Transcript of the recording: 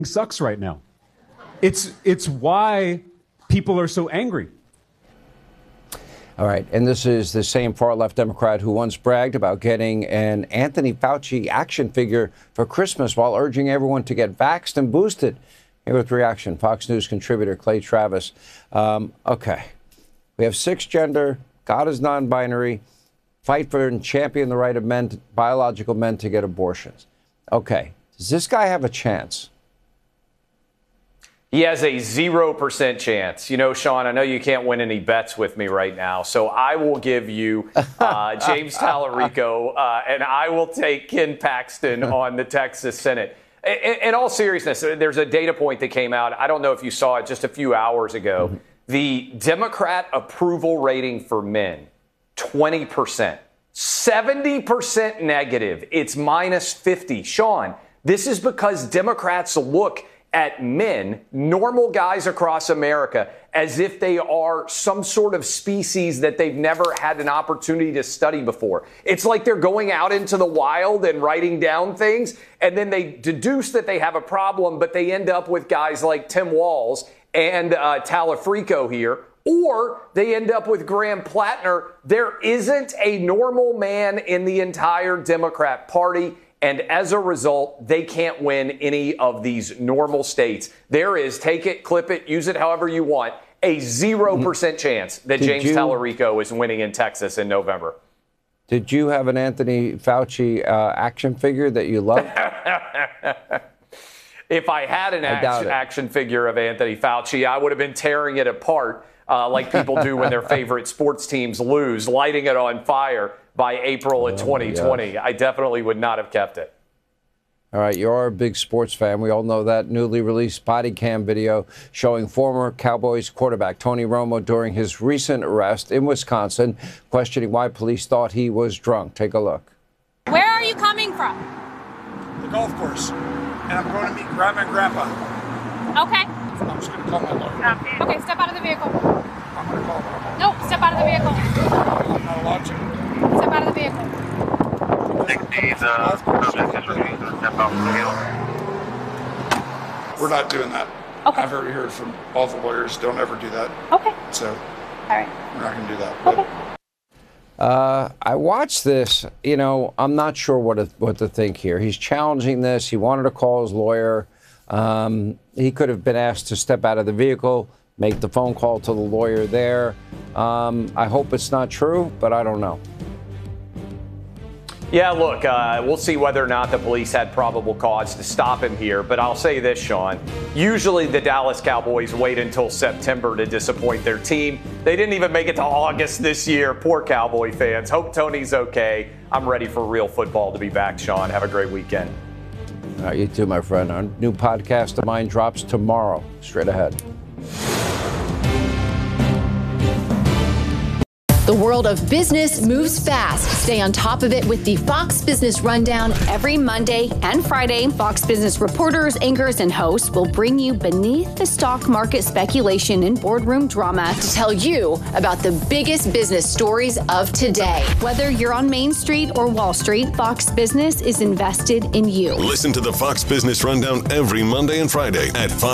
sucks right now. It's why people are so angry. All right, and this is the same far-left Democrat who once bragged about getting an Anthony Fauci action figure for Christmas while urging everyone to get vaxxed and boosted. Here with reaction, Fox News contributor Clay Travis. Okay, we have cisgender, God is non-binary, fight for and champion the right of men, biological men, to get abortions. Okay, does this guy have a chance? He has a 0% chance. You know, Sean, I know you can't win any bets with me right now, so I will give you James Tallarico, and I will take Ken Paxton on the Texas Senate. In all seriousness, there's a data point that came out. I don't know if you saw it just a few hours ago. Mm-hmm. The Democrat approval rating for men, 20%. 70% negative. It's minus 50. Sean, this is because Democrats look at men, normal guys across America, as if they are some sort of species that they've never had an opportunity to study before. It's like they're going out into the wild and writing down things, and then they deduce that they have a problem, but they end up with guys like Tim Walz and Tallarico here, or they end up with Graham Plattner. There isn't a normal man in the entire Democrat Party. And as a result, they can't win any of these normal states. There is, take it, clip it, use it however you want, a 0% chance that James Tallarico is winning in Texas in November. Did you have an Anthony Fauci action figure that you loved? If I had an action figure of Anthony Fauci, I would have been tearing it apart like people do when their favorite sports teams lose, lighting it on fire by April of 2020. I definitely would not have kept it. All right, you're a big sports fan. We all know that. Newly released body cam video showing former Cowboys quarterback Tony Romo during his recent arrest in Wisconsin, questioning why police thought he was drunk. Take a look. Where are you coming from? The golf course. And I'm going to meet Grandma and Grandpa. Okay. I'm just going to call my lawyer. Okay, step out of the vehicle. I'm going to call them. Nope, step out of the vehicle. I'm not allowed to. Step out of the vehicle. We're not doing that. Okay. I've already heard from all the lawyers, don't ever do that. Okay. So, all right. We're not going to do that. Okay. I watched this. You know, I'm not sure what to think here. He's challenging this. He wanted to call his lawyer. He could have been asked to step out of the vehicle, make the phone call to the lawyer there. I hope it's not true, but I don't know. Yeah, look, we'll see whether or not the police had probable cause to stop him here. But I'll say this, Sean. Usually the Dallas Cowboys wait until September to disappoint their team. They didn't even make it to August this year. Poor Cowboy fans. Hope Tony's okay. I'm ready for real football to be back, Sean. Have a great weekend. All right, you too, my friend. Our new podcast of mine drops tomorrow. Straight ahead. The world of business moves fast. Stay on top of it with the Fox Business Rundown every Monday and Friday. Fox Business reporters, anchors, and hosts will bring you beneath the stock market speculation and boardroom drama to tell you about the biggest business stories of today. Whether you're on Main Street or Wall Street, Fox Business is invested in you. Listen to the Fox Business Rundown every Monday and Friday at Fox.